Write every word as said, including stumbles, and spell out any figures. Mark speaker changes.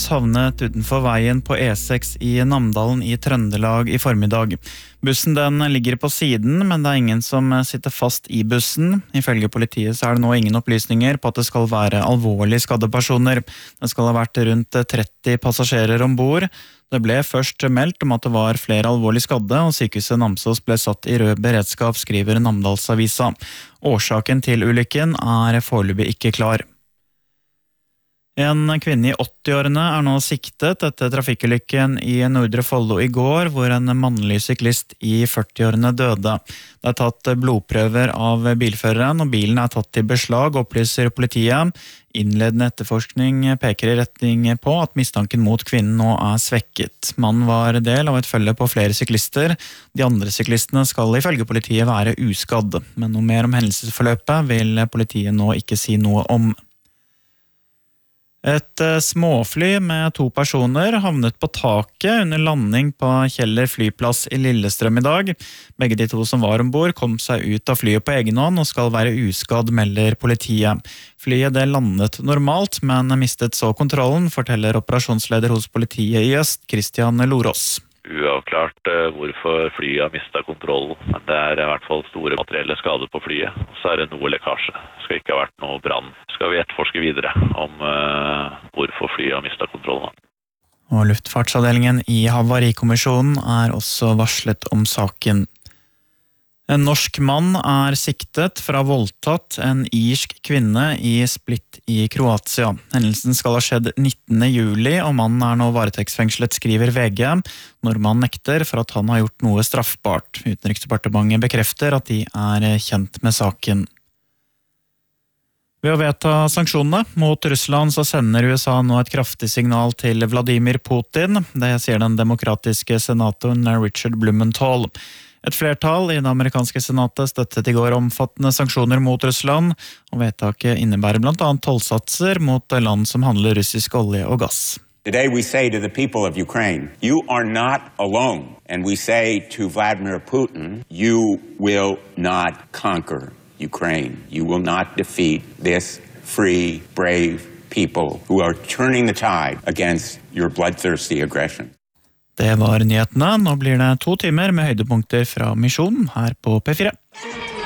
Speaker 1: havnet utenfor veien på E seks i Namdalen i Trøndelag i formiddag. Bussen den ligger på siden, men det er ingen som sitter fast i bussen. Ifølge politiet så er det nå ingen opplysninger på at det skal være alvorlig skadde personer. Det skal ha vært rundt tretti passasjerer ombord. Det ble først meldt om at det var flere alvorlig skadde, og sykehuset Namsos ble satt i rød beredskap, skriver Namdalsavisa. Årsaken til ulykken er foreløpig ikke klar. En kvinne i åtti-årene er nå siktet etter trafikkulykken i Nordre Follo i går, hvor en mannlig syklist i førti-årene døde. Det er tatt blodprøver av bilføreren, og bilen er tatt til beslag, opplyser politiet. Innledende etterforskning peker i retning på at mistanken mot kvinnen nå er svekket. Mannen var del av et følge på flere syklister. De andre syklistene skal ifølge politiet være uskadd, men noe mer om hendelsesforløpet vil politiet nå ikke si noe om. Et småfly med to personer havnet på taket under landing på Kjeller flyplass i Lillestrøm i dag. Begge de to som var ombord kom seg ut av flyet på egen hånd og skal være uskadd, melder politiet. Flyet det landet normalt, men mistet så kontrollen, forteller operasjonsleder hos politiet i Øst, Christian Lorås.
Speaker 2: Uavklart hvorfor flyet har mistet kontrollen, men det er i hvert fall store materielle skader på flyet. Så er det noe lekkasje. Det skal ikke ha vært noe brann. Skal vi etterforske videre om uh, hvorfor flyet har mistet kontrollen.
Speaker 1: Og Luftfartsavdelingen i Havarikommisjonen er også varslet om saken. En norsk mann er siktet fra voldtatt en irsk kvinne i Split i Kroatia. Hendelsen skal ha skjedd nittende juli, og mannen er nå varetektsfengslet, skriver V G. Nordmannen nekter for at han har gjort noe straffbart. Utenriksdepartementet bekrefter at de er kjent med saken. Ved å vedta sanksjonene mot Russland så sender U S A nå et kraftig signal til Vladimir Putin. Det sier den demokratiske senatoren Richard Blumenthal. Et flertall i det amerikanske senatet støttet i går omfattende sanksjoner mot Russland, og vedtaket innebærer blant annet tollsatser mot land som handler russisk olje og gass.
Speaker 3: Today we say to the people of Ukraine, you are not alone. And we say to Vladimir Putin, you will not conquer Ukraine. You will not defeat this free, brave people who are turning the tide against your bloodthirsty aggression.
Speaker 1: Det var nyhetene. Nå blir det to timer med høydepunkter fra Misjonen her på P fire.